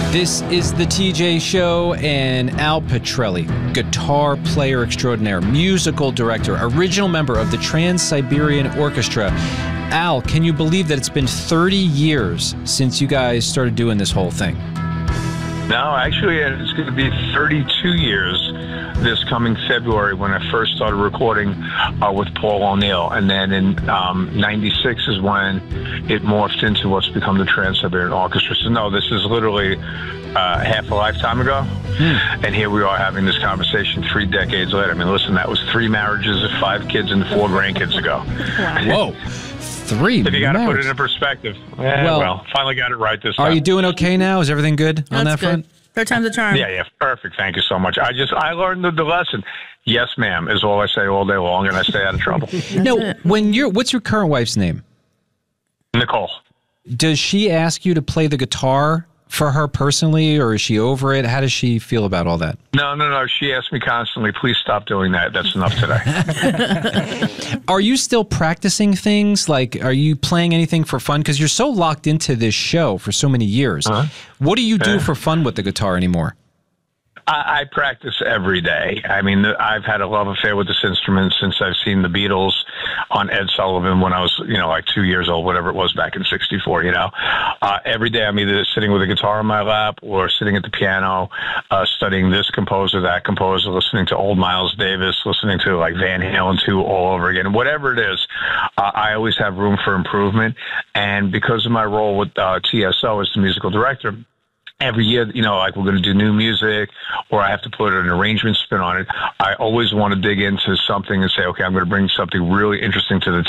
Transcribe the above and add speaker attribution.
Speaker 1: This is the TJ Show, and Al Pitrelli, guitar player extraordinaire, musical director, original member of the Trans-Siberian Orchestra. Al, can you believe that it's been 30 years since you guys started doing this whole thing?
Speaker 2: No, actually, it's going to be 32 years this coming February when I first started recording with Paul O'Neill. And then in 96 is when it morphed into what's become the Trans-Siberian Orchestra. So no, this is literally half a lifetime ago. And here we are having this conversation 3 decades later. I mean, listen, that was 3 marriages, 5 kids, and 4 grandkids ago.
Speaker 1: Whoa. 3
Speaker 2: If you got to put
Speaker 1: marriages.
Speaker 2: it in perspective. Well, finally got it right this time.
Speaker 1: Are you doing okay now? Is everything good on that front?
Speaker 3: Third time's a charm.
Speaker 2: Yeah, perfect. Thank you so much. I learned the lesson. Yes, ma'am, is all I say all day long, and I stay out of trouble.
Speaker 1: No, what's your current wife's name?
Speaker 2: Nicole.
Speaker 1: Does she ask you to play the guitar for her personally, or is she over it? How does she feel about all that?
Speaker 2: No. She asks me constantly, please stop doing that. That's enough today.
Speaker 1: Are you still practicing things? Like, are you playing anything for fun? Because you're so locked into this show for so many years. What do you do for fun with the guitar anymore?
Speaker 2: I practice every day. I mean, I've had a love affair with this instrument since I've seen the Beatles on Ed Sullivan when I was, like 2 years old, whatever it was back in '64, Every day I'm either sitting with a guitar in my lap or sitting at the piano, studying this composer, that composer, listening to old Miles Davis, listening to like Van Halen 2 all over again. Whatever it is, I always have room for improvement. And because of my role with TSO as the musical director, every year, like we're going to do new music or I have to put an arrangement spin on it, I always want to dig into something and say, okay, I'm going to bring something really interesting to the